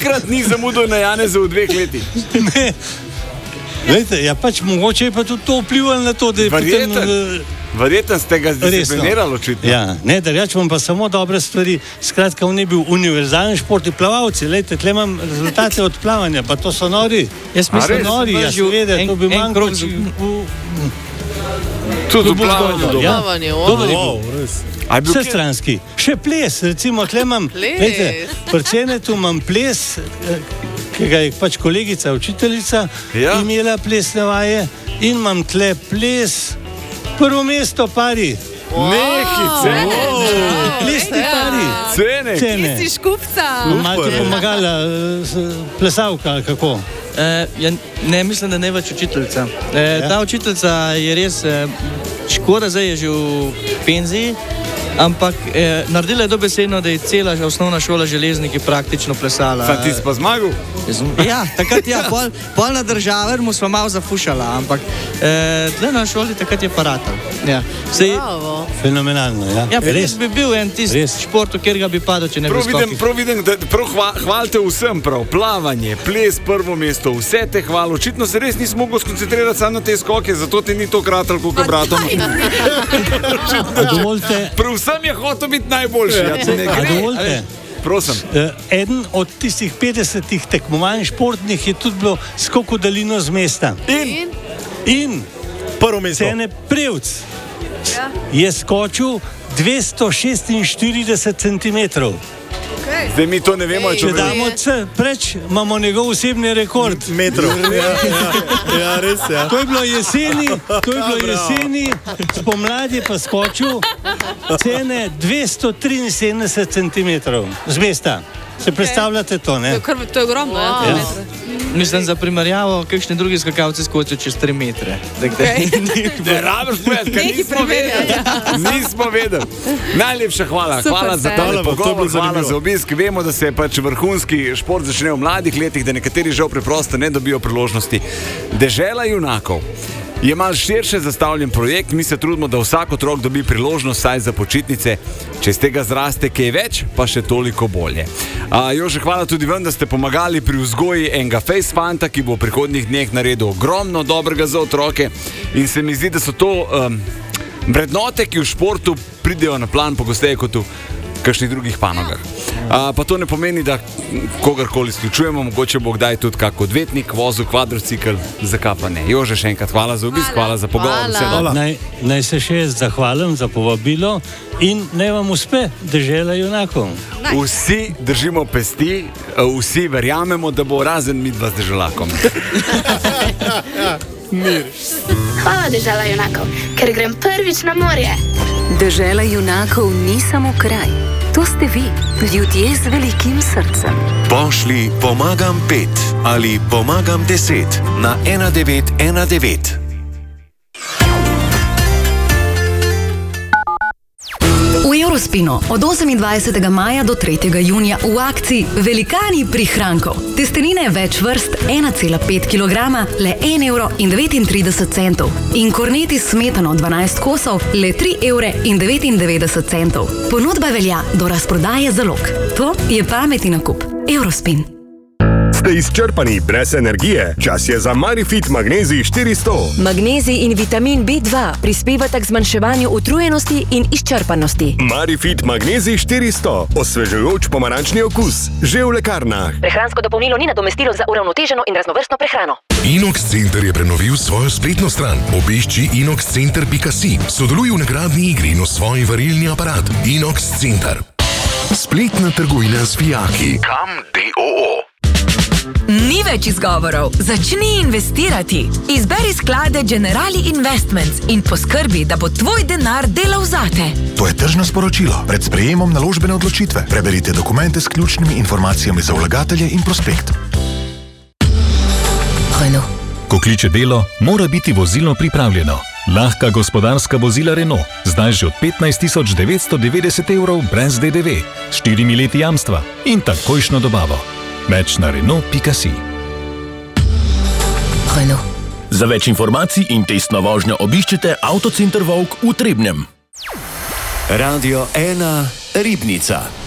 trikrat ni zamudil na Janeza v 2 letih. Ne. Lejte, ja pač mogoče je pa tudi to vplivalo na to, da je Verjetno ste ga disciplinirali očitno. Ja, ne, da rečem pa samo dobre stvari. Skratka, on je bil univerzalni športni plavalci. Lejte, tle imam rezultate od plavanja, pa to so nori. Jaz mislim, nori, ja seveda, to bi manjkalo. Tudi v plavanju. Ja, Vse stranski. Še ples, recimo, tle imam, lejte, pri Cenetu imam ples, ki ga je pač kolegica, učiteljica, imela plesne vaje in imam tle ples, prvo mesto pari. Plesni pari. Cene. Ti si škupca. Malo ti pomagala plesavka, kako? Ne, mislim, da ne več učiteljica. Ta učiteljica je res škoda, zdaj je že v penziji, ampak naredila je dobesedno, da je cela osnovna šola železniki praktično plesala. Sam ti si pa zmagal? Ja, takrat pol na državer mu smo malo zafušala, ampak tle na šoli takrat je paratal. Ja. Fenomenalno, ja. Ja, res bi bil en tisti športu, kjer ga bi padel, če ne bi skokil. Prav vidim, da hvalite vsem prav. Plavanje, ples, prvo mesto, vse te hval. Očitno se res nisi mogel skoncentrirati samo na te skoke, zato ti ni to kratal, koliko bratom. Prav vsem je hotel biti najboljši. Dovolite. Prosim. Eden od tistih 50 tekmovanj športnih je tudi bilo skok v daljino z mesta. In prvo mesto. Cene Prevc je skočil 246 cm. Zdaj mi to ne vemo, če damo preč, imamo njegov osebni rekord. Metrov. Ja, res, ja. To je bilo jeseni, spomladi pa skočil Cene 273 cm z mesta. Se predstavljate to, ne? To je ogromno, ja. Mislim, za primerjavo, kakšni drugi skakalci skočijo čez 3 metre. Ne rabiš povedati, ker nismo vedeli. Najlepša hvala. Hvala za tale pogovor, hvala za obisk. Vemo, da se pač vrhunski šport začne v mladih letih, da nekateri žal preprosto ne dobijo priložnosti. Dežela junakov je malo širše zastavljen projekt. Mi se trudimo, da vsak otrok dobi priložnost saj za počitnice. Če iz tega zraste kaj več, pa še toliko bolje. Jože, hvala tudi vam, da ste pomagali pri vzgoji enega face fanta, ki bo v prihodnjih dneh naredil ogromno dobrega za otroke. In se mi zdi, da so to vrednote, ki v športu pridejo na plan pogosteje kot v kakšnih drugih panogah. Pa to ne pomeni, da kogarkoli izključujemo, mogoče bo kdaj tudi kak odvetnik vozil kvadrocikl, zakaj pa ne. Jože, še enkrat hvala za obisk, hvala za pogovor. Naj se še jaz zahvalim za povabilo in naj vam uspe dežela junakov. Vsi držimo pesti, vsi verjamemo, da bo razen midva z deželakom. Mir. Hvala dežela junakov, ker grem prvič na morje. Dežela junakov ni samo kraj. To ste vi, ljudje z velikim srcem. Pošli pomagam 5 ali pomagam 10 na 1919. V Eurospinu od 28. maja do 3. junija v akciji Velikani prihrankov. Testenine več vrst 1,5 kg, le 1,39 €. In korneti s smetano 12 kosov, le 3,99 €. Ponudba velja do razprodaje zalog. To je pametni nakup. Eurospin. Ste izčrpani brez energije? Čas je za Marifit Magnezij 400. Magnezij in vitamin B2 prispevata k zmanjševanju utrujenosti in izčrpanosti. Marifit Magnezij 400. Osvežujoč pomarančni okus. Že v lekarnah. Prehransko dopolnilo ni nadomestilo za uravnoteženo in raznovrstno prehrano. Inox Center je prenovil svojo spletno stran. Obišči inoxcenter.si. Sodeluj v nagradni igri in osvoji varilni aparat. Inox Center. Spletna trgovina z vijaki. Kam DOO. Ni več izgovorov. Začni investirati. Izberi sklade Generali Investments in poskrbi, da bo tvoj denar delal zate. To je tržno sporočilo. Pred sprejemom naložbene odločitve preberite dokumente s ključnimi informacijami za vlagatelje in prospekt. Ko kliče delo, mora biti vozilo pripravljeno. Lahka gospodarska vozila Renault, zdaj že od 15.990 € brez DDV, s 4 leti jamstva in takojšno dobavo. Več na Renault.si. Za več informacij in testno vožnjo obiščite Avtocenter Vovk v Trebnjem. Radio 1 Ribnica.